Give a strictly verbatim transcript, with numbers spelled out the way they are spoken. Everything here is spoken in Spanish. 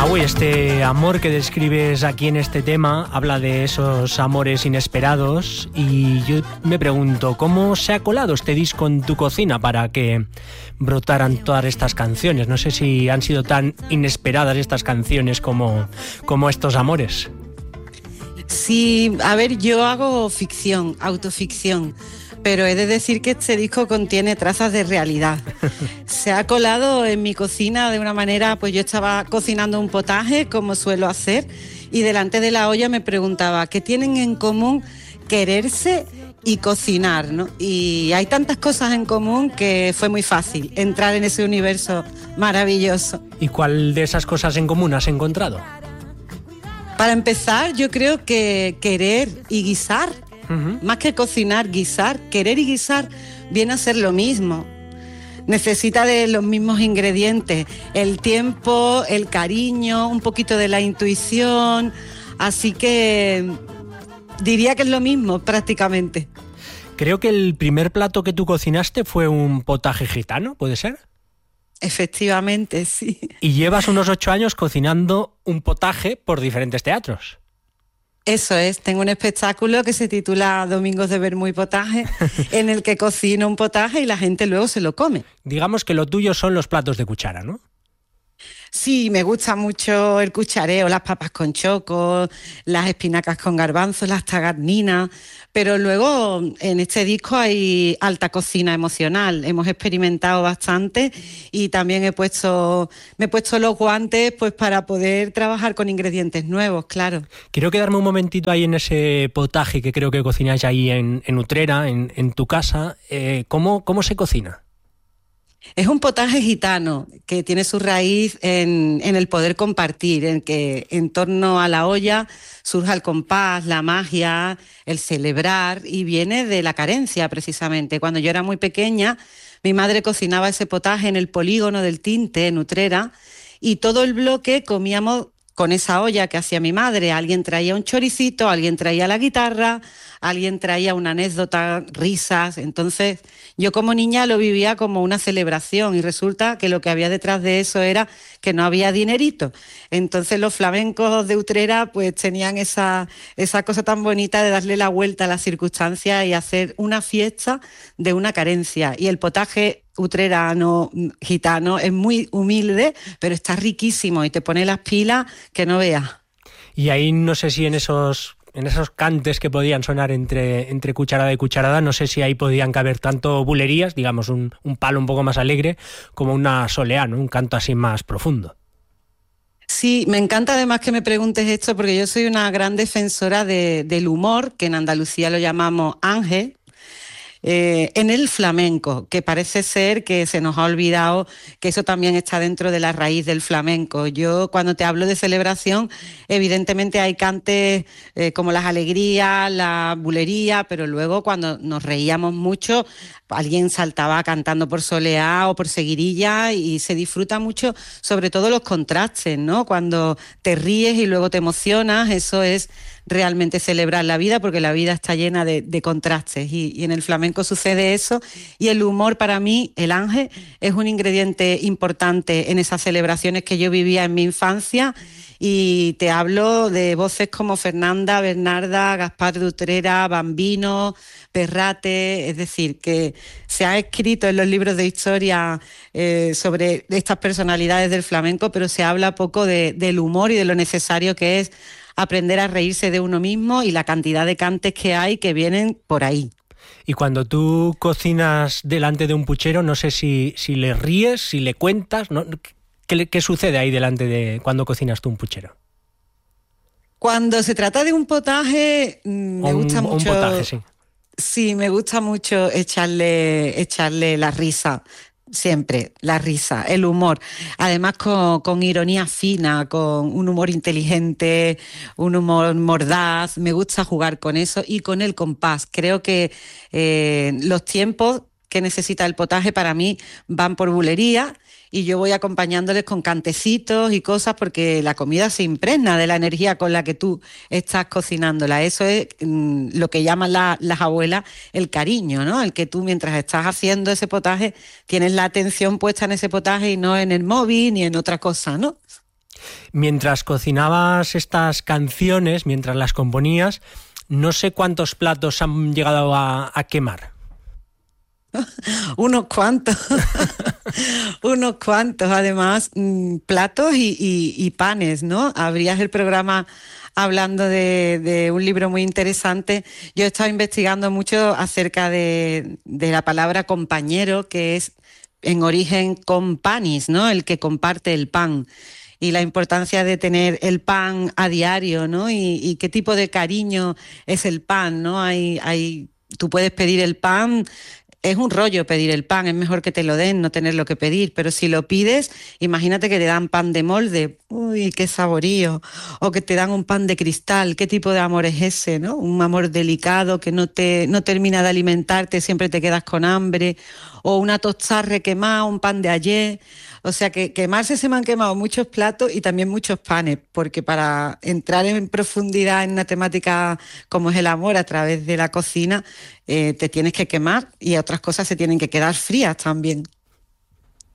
Nahui, este amor que describes aquí en este tema habla de esos amores inesperados y yo me pregunto, ¿cómo se ha colado este disco en tu cocina para que brotaran todas estas canciones? No sé si han sido tan inesperadas estas canciones como, como estos amores. Sí, a ver, yo hago ficción, autoficción, pero he de decir que este disco contiene trazas de realidad. Se ha colado en mi cocina de una manera, pues yo estaba cocinando un potaje, como suelo hacer, y delante de la olla me preguntaba, ¿qué tienen en común quererse y cocinar, ¿no? Y hay tantas cosas en común que fue muy fácil entrar en ese universo maravilloso. ¿Y cuál de esas cosas en común has encontrado? Para empezar, yo creo que querer y guisar, uh-huh. más que cocinar, guisar, querer y guisar viene a ser lo mismo. Necesita de los mismos ingredientes, el tiempo, el cariño, un poquito de la intuición, así que diría que es lo mismo prácticamente. Creo que el primer plato que tú cocinaste fue un potaje gitano, ¿puede ser? Efectivamente, sí. Y llevas unos ocho años cocinando un potaje por diferentes teatros. Eso es, tengo un espectáculo que se titula Domingos de Vermú y Potaje, en el que cocino un potaje y la gente luego se lo come. Digamos que lo tuyo son los platos de cuchara, ¿no? Sí, me gusta mucho el cuchareo, las papas con choco, las espinacas con garbanzos, las tagarninas, pero luego en este disco hay alta cocina emocional. Hemos experimentado bastante y también he puesto, me he puesto los guantes pues para poder trabajar con ingredientes nuevos, claro. Quiero quedarme un momentito ahí en ese potaje que creo que cocináis ahí en, en Utrera, en, en tu casa. Eh, ¿cómo, ¿Cómo se cocina? Es un potaje gitano que tiene su raíz en, en el poder compartir, en que en torno a la olla surja el compás, la magia, el celebrar, y viene de la carencia precisamente. Cuando yo era muy pequeña, mi madre cocinaba ese potaje en el polígono del Tinte, en Utrera, y todo el bloque comíamos con esa olla que hacía mi madre. Alguien traía un choricito, alguien traía la guitarra, alguien traía una anécdota, risas. Entonces yo como niña lo vivía como una celebración y resulta que lo que había detrás de eso era que no había dinerito. Entonces los flamencos de Utrera pues tenían esa, esa cosa tan bonita de darle la vuelta a las circunstancias y hacer una fiesta de una carencia. Y el potaje utrerano, gitano, es muy humilde, pero está riquísimo y te pone las pilas que no veas. Y ahí no sé si en esos, en esos cantes que podían sonar entre, entre cucharada y cucharada, no sé si ahí podían caber tanto bulerías, digamos un, un palo un poco más alegre, como una soleá, ¿no? Un canto así más profundo. Sí, me encanta además que me preguntes esto porque yo soy una gran defensora de, del humor, que en Andalucía lo llamamos ángel, Eh, en el flamenco, que parece ser que se nos ha olvidado que eso también está dentro de la raíz del flamenco. Yo cuando te hablo de celebración, evidentemente hay cantes eh, como las alegrías, la bulería, pero luego cuando nos reíamos mucho, alguien saltaba cantando por soleá o por seguirilla y se disfruta mucho, sobre todo los contrastes, ¿no? Cuando te ríes y luego te emocionas, eso es realmente celebrar la vida, porque la vida está llena de, de contrastes y, y en el flamenco sucede eso. Y el humor, para mí, el ángel, es un ingrediente importante en esas celebraciones que yo vivía en mi infancia. Y te hablo de voces como Fernanda, Bernarda, Gaspar de Utrera, Bambino, Perrate. Es decir, que se ha escrito en los libros de historia eh, sobre estas personalidades del flamenco, pero se habla poco de, del humor y de lo necesario que es aprender a reírse de uno mismo y la cantidad de cantes que hay que vienen por ahí. Y cuando tú cocinas delante de un puchero, no sé si, si le ríes, si le cuentas, ¿no? ¿Qué, ¿Qué sucede ahí delante de cuando cocinas tú un puchero? Cuando se trata de un potaje, me un, gusta mucho. Un potaje, sí. Sí, me gusta mucho echarle, echarle la risa. Siempre, la risa, el humor. Además con, con ironía fina, con un humor inteligente, un humor mordaz. Me gusta jugar con eso y con el compás. Creo que eh, los tiempos que necesita el potaje para mí van por bulería y yo voy acompañándoles con cantecitos y cosas porque la comida se impregna de la energía con la que tú estás cocinándola. Eso es mmm, lo que llaman la, las abuelas el cariño, ¿no? El que tú mientras estás haciendo ese potaje tienes la atención puesta en ese potaje y no en el móvil ni en otra cosa, ¿no? Mientras cocinabas estas canciones, mientras las componías, no sé cuántos platos han llegado a, a quemar. Unos cuantos, unos cuantos, además, mmm, platos y, y, y panes, ¿no? Abrías el programa hablando de, de un libro muy interesante. Yo he estado investigando mucho acerca de, de la palabra compañero, que es en origen companis, ¿no? El que comparte el pan. Y la importancia de tener el pan a diario, ¿no? Y, y qué tipo de cariño es el pan, ¿no? Hay, hay, tú puedes pedir el pan. Es un rollo pedir el pan, es mejor que te lo den, no tenerlo que pedir, pero si lo pides, imagínate que te dan pan de molde, uy, qué saborío, o que te dan un pan de cristal, qué tipo de amor es ese, ¿no? Un amor delicado que no te no termina de alimentarte, siempre te quedas con hambre, o una tostada requemada, un pan de ayer. O sea que quemarse se me han quemado muchos platos y también muchos panes, porque para entrar en profundidad en una temática como es el amor a través de la cocina, eh, te tienes que quemar y otras cosas se tienen que quedar frías también.